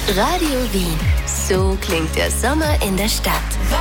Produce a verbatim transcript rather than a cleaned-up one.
Radio Wien. So klingt der Sommer in der Stadt.